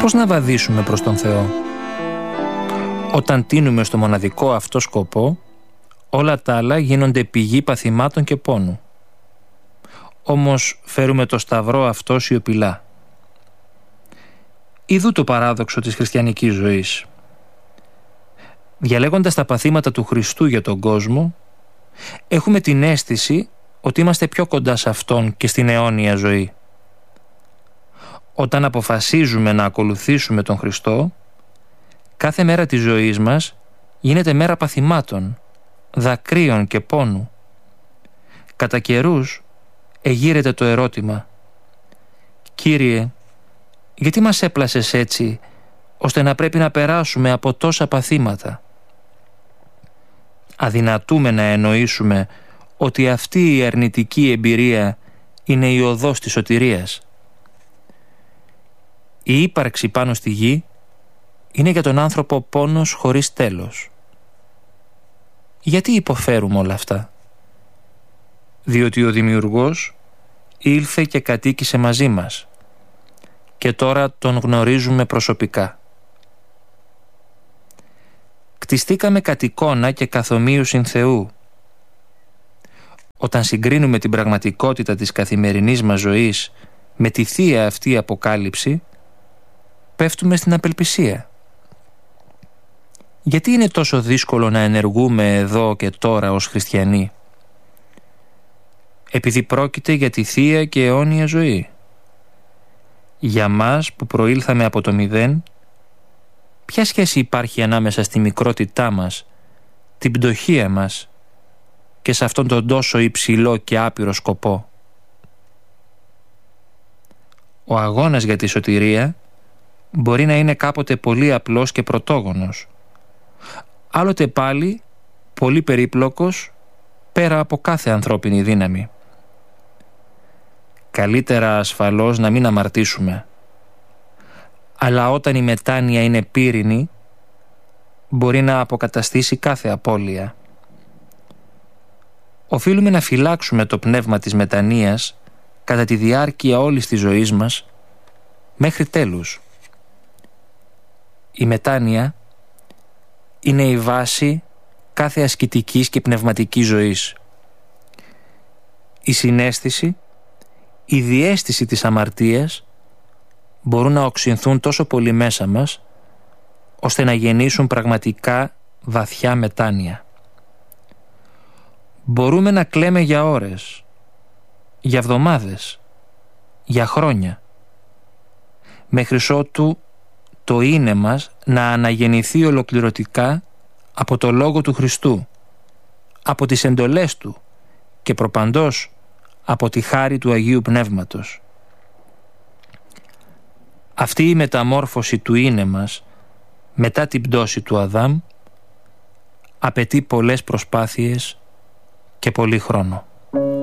Πώς να βαδίσουμε προς τον Θεό? Όταν τίνουμε στο μοναδικό αυτό σκοπό, όλα τα άλλα γίνονται πηγή παθημάτων και πόνου. Όμως φέρουμε το σταυρό αυτό σιωπηλά. Ιδού το παράδοξο της χριστιανικής ζωής. Διαλέγοντας τα παθήματα του Χριστού για τον κόσμο, έχουμε την αίσθηση ότι είμαστε πιο κοντά σε Αυτόν και στην αιώνια ζωή. Όταν αποφασίζουμε να ακολουθήσουμε τον Χριστό, κάθε μέρα της ζωής μας γίνεται μέρα παθημάτων, δακρύων και πόνου. Κατά καιρούς εγείρεται το ερώτημα: «Κύριε, γιατί μας έπλασες έτσι, ώστε να πρέπει να περάσουμε από τόσα παθήματα?» Αδυνατούμε να εννοήσουμε ότι αυτή η αρνητική εμπειρία είναι η οδός της σωτηρίας. Η ύπαρξη πάνω στη γη είναι για τον άνθρωπο πόνος χωρίς τέλος. Γιατί υποφέρουμε όλα αυτά? Διότι ο Δημιουργός ήλθε και κατοίκησε μαζί μας και τώρα τον γνωρίζουμε προσωπικά. Κτιστήκαμε κατ' εικόνα και καθ' ομοίωσιν Θεού. Όταν συγκρίνουμε την πραγματικότητα της καθημερινής μας ζωής με τη θεία αυτή αποκάλυψη, πέφτουμε στην απελπισία. Γιατί είναι τόσο δύσκολο να ενεργούμε εδώ και τώρα ως χριστιανοί? Επειδή πρόκειται για τη θεία και αιώνια ζωή. Για μας που προήλθαμε από το μηδέν, ποια σχέση υπάρχει ανάμεσα στη μικρότητά μας, την πτωχία μας και σε αυτόν τον τόσο υψηλό και άπειρο σκοπό? Ο αγώνας για τη σωτηρία μπορεί να είναι κάποτε πολύ απλός και πρωτόγονος, άλλοτε πάλι πολύ περίπλοκος πέρα από κάθε ανθρώπινη δύναμη. Καλύτερα ασφαλώς να μην αμαρτήσουμε, αλλά όταν η μετάνοια είναι πύρινη, μπορεί να αποκαταστήσει κάθε απώλεια. Οφείλουμε να φυλάξουμε το πνεύμα της μετανοίας κατά τη διάρκεια όλης της ζωής μας μέχρι τέλους. Η μετάνοια είναι η βάση κάθε ασκητικής και πνευματικής ζωής. Η συναίσθηση, η διαίσθηση της αμαρτίας μπορούν να οξυνθούν τόσο πολύ μέσα μας, ώστε να γεννήσουν πραγματικά βαθιά μετάνοια. Μπορούμε να κλαίμε για ώρες, για εβδομάδες, για χρόνια, μέχρι ότου το είναι μας να αναγεννηθεί ολοκληρωτικά από το Λόγο του Χριστού, από τις εντολές Του και προπαντός από τη χάρη του Αγίου Πνεύματος. Αυτή η μεταμόρφωση του είναι μας μετά την πτώση του Αδάμ απαιτεί πολλές προσπάθειες και πολύ χρόνο.